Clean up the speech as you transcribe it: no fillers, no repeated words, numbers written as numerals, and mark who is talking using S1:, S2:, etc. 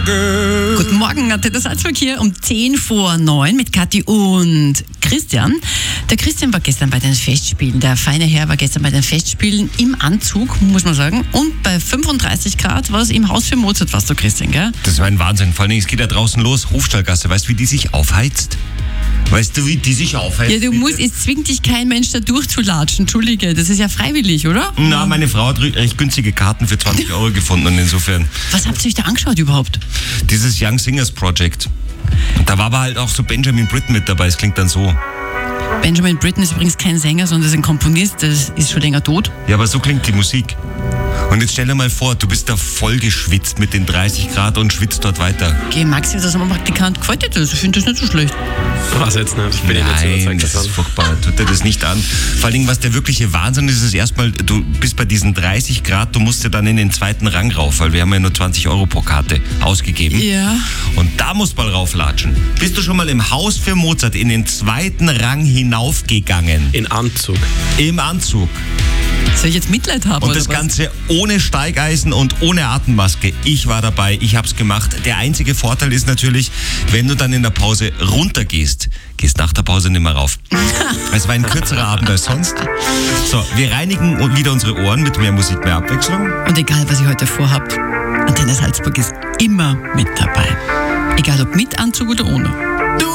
S1: Morgen.
S2: Guten Morgen, Antenne Salzburg hier um 10:10 mit Kathi und Christian. Der Christian war gestern bei den Festspielen. Der feine Herr war gestern bei den Festspielen im Anzug, muss man sagen. Und bei 35 Grad war es im Haus für Mozart, warst du, Christian, gell?
S1: Das war ein Wahnsinn. Vor allem, es geht da draußen los, Hofstallgasse. Weißt du, wie die sich aufheizt? Weißt du, wie die sich aufheizt?
S2: Ja, du musst, es zwingt dich kein Mensch da durchzulatschen. Entschuldige, das ist ja freiwillig, oder?
S1: Na, meine Frau hat recht günstige Karten für 20 Euro gefunden und insofern.
S2: Was habt ihr euch da angeschaut überhaupt?
S1: Dieses Young Singers Project. Und da war aber halt auch so Benjamin Britten mit dabei. Es klingt dann so.
S2: Benjamin Britten ist übrigens kein Sänger, sondern ist ein Komponist. Das ist schon länger tot.
S1: Ja, aber so klingt die Musik. Und jetzt stell dir mal vor, du bist da voll geschwitzt mit den 30 Grad und schwitzt dort weiter.
S2: Okay, Maxi, das Sommerpraktikant, gefällt dir das? Ich finde das nicht so schlecht.
S3: Was jetzt nicht? Ich bin
S1: Nein,
S3: nicht so überzeugt
S1: das
S3: davon.
S1: ist furchtbar. Tut dir das nicht an. Vor allem, was der wirkliche Wahnsinn ist, ist erstmal, du bist bei diesen 30 Grad, du musst ja dann in den zweiten Rang rauf, weil wir haben ja nur 20 Euro pro Karte ausgegeben.
S2: Ja.
S1: Und da musst du mal rauflatschen. Bist du schon mal im Haus für Mozart in den zweiten Rang hinaufgegangen?
S3: In Anzug.
S1: Im Anzug.
S2: Soll ich jetzt Mitleid haben?
S1: Und
S2: oder
S1: das
S2: was?
S1: Ganze ohne Steigeisen und ohne Atemmaske. Ich war dabei, ich hab's gemacht. Der einzige Vorteil ist natürlich, wenn du dann in der Pause runtergehst, gehst nach der Pause nicht mehr rauf. Es war ein kürzerer Abend als sonst. So, wir reinigen wieder unsere Ohren mit mehr Musik, mehr Abwechslung.
S2: Und egal, was ihr heute vorhabt, Antenne Salzburg ist immer mit dabei. Egal ob mit Anzug oder ohne.